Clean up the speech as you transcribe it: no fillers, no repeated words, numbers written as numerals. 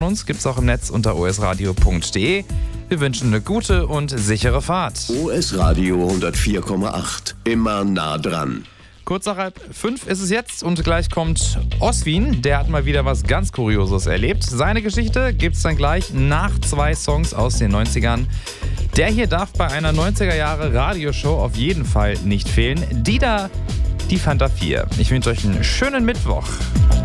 Uns gibt's auch im Netz unter osradio.de. Wir wünschen eine gute und sichere Fahrt. OS Radio 104,8. Immer nah dran. Kurz nach 4:30 ist es jetzt und gleich kommt Oswin. Der hat mal wieder was ganz Kurioses erlebt. Seine Geschichte gibt's dann gleich nach 2 Songs aus den 90ern. Der hier darf bei einer 90er-Jahre-Radioshow auf jeden Fall nicht fehlen. Die Fanta 4. Ich wünsche euch einen schönen Mittwoch.